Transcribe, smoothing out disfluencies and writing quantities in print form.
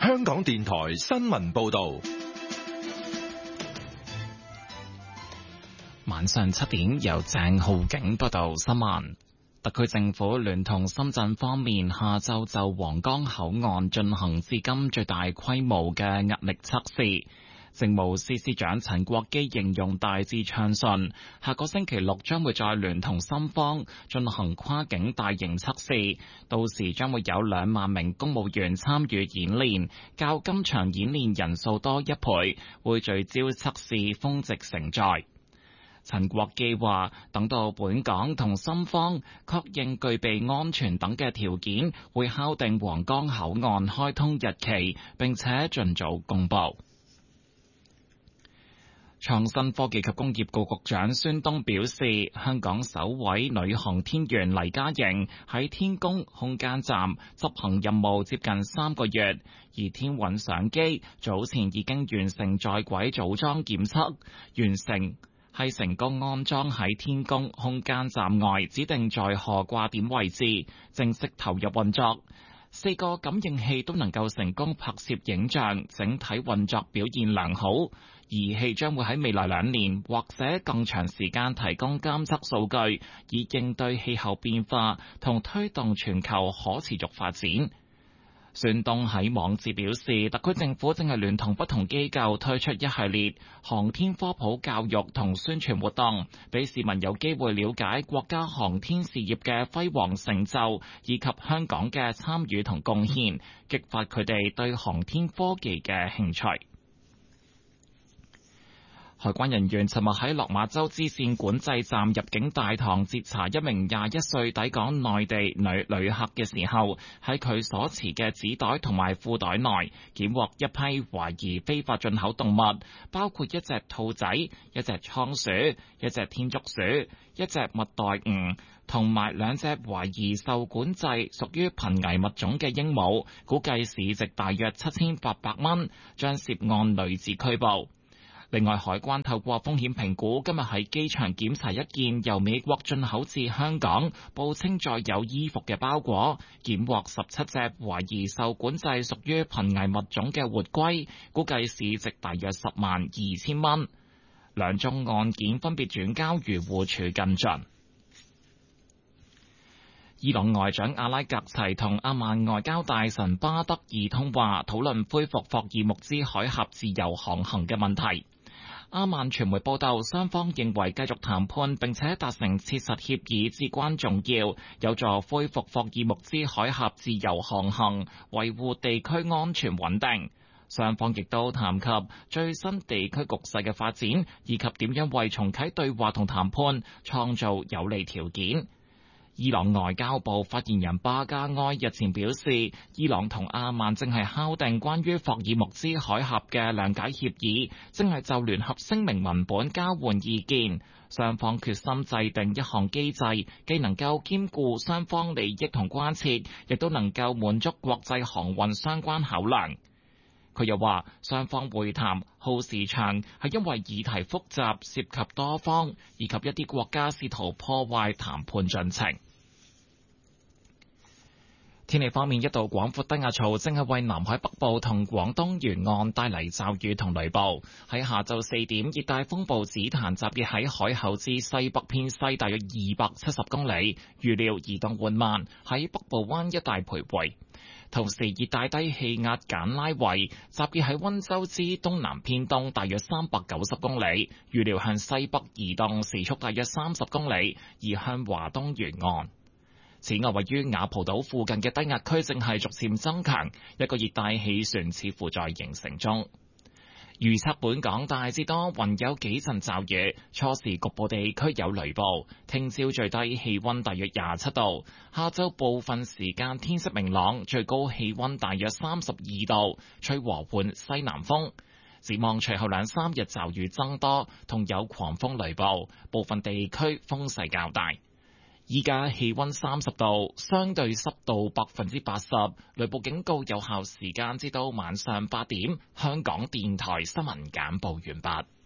香港電台新聞報道。 晚上7點由鄭浩景報道新聞。特區政府聯同深圳方面下晝就皇崗口岸進行至今最大規模嘅壓力測試。政務司司長陳國基形容大致暢順，下個星期六將會再聯同深方進行跨境大型測試，到時將會有2萬名公務員參與演練，較今場演練人數多1倍，會聚焦測試峰值承載。陳國基話，等到本港同深方確認具備安全等嘅條件，會敲定皇崗口岸開通日期，並且盡早公佈。創新科技及工業局局長孫東表示，香港首位女航天員黎嘉瑩喺天宮空間站執行任務接近3個月，而天韻相機早前已經完成在軌組裝檢測，係成功安裝喺天宮空間站外指定載荷掛點位置，正式投入運作。4個感應器都能夠成功拍攝影像，整體運作表現良好。儀器將會喺未來2年或者更長時間提供監測數據，以應對氣候變化同推動全球可持續發展。孫東喺網誌表示，特區政府正係聯同不同機構推出一系列航天科普教育同宣傳活動，俾市民有機會了解國家航天事業嘅輝煌成就，以及香港嘅參與同貢獻，激發佢哋對航天科技嘅興趣。海關人員尋日喺落馬洲支線管制站入境大堂截查一名21歲抵港內地女旅客嘅時候，喺佢所持嘅紙袋同埋褲袋內檢獲一批懷疑非法進口動物，包括一隻兔仔、一隻倉鼠、一隻天竺鼠、一隻蜜袋鼯，同埋2隻懷疑受管制屬於瀕危物種嘅鸚鵡，估計市值大約7800蚊，將涉案女子拘捕。另外，海關透過風險評估，今日喺機場檢查一件由美國進口至香港、報稱載有衣服嘅包裹，檢獲17隻懷疑受管制屬於瀕危物種嘅活龜，估計市值大約102000蚊。2宗案件分別轉交漁護署跟進。伊朗外長阿拉格齊同阿曼外交大臣巴德爾通話，討論恢復霍爾木茲海峽自由航行嘅問題。阿曼傳媒報道，雙方認為繼續談判並且達成切實協議至關重要，有助恢復霍爾木茲海峽自由航行，維護地區安全穩定。雙方亦都談及最新地區局勢嘅發展，以及點樣為重啟對話同談判創造有利條件。伊朗外交部發言人巴加埃日前表示，伊朗同阿曼正係敲定關於霍爾木茲海峽嘅諒解協議，正係就聯合聲明文本交換意見。雙方決心制定一項機制，既能夠兼顧雙方利益同關切，亦都能夠滿足國際航運相關考量。佢又話，雙方會談耗時長，係因為議題複雜，涉及多方，以及一啲國家試圖破壞談判進程。天氣方面，一道廣闊低壓槽正係為南海北部同廣東沿岸帶嚟驟雨同雷暴。喺下晝4點，熱帶風暴紫檀集結喺海口之西北偏西大約270公里，預料移動緩慢，喺北部灣一帶徘徊。同時，熱帶低氣壓簡拉維集結喺溫州之東南偏東大約390公里，預料向西北移動，時速大約30公里，移向華東沿岸。此外，位於雅蒲島附近嘅低壓區正係逐漸增強，一個熱帶氣旋似乎在形成中。預測本港大致多雲，有幾陣驟雨，初時局部地區有雷暴。聽朝最低氣溫大約27度，下晝部分時間天色明朗，最高氣溫大約32度，吹和緩西南風。展望隨後2-3日驟雨增多，同有狂風雷暴，部分地區風勢較大。依家氣溫30度，相對濕度80%，雷暴警告有效時間至到晚上8點。香港電台新聞簡報完畢。